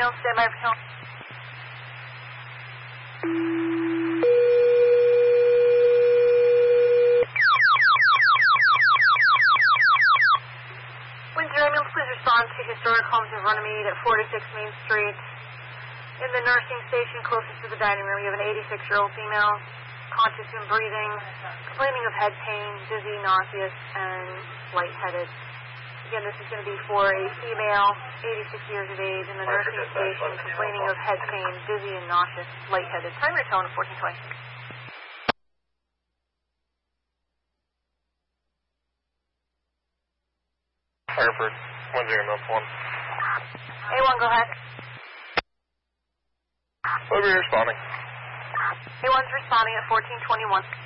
Stand by for help. Windsor Ambulance, please respond to historic homes of Runnymede at 46 Main Street. In the nursing station closest to the dining room, you have an 86-year-old female, conscious and breathing, complaining of head pain, dizzy, nauseous, and lightheaded. Again, this is going to be for a female, 86 years of age, in the nursing station, complaining of head pain, dizzy and nauseous, lightheaded. Primary tone of 1420. Hartford, 10 Milk 1. A1, go ahead. We'll be responding. A1's responding at 1421.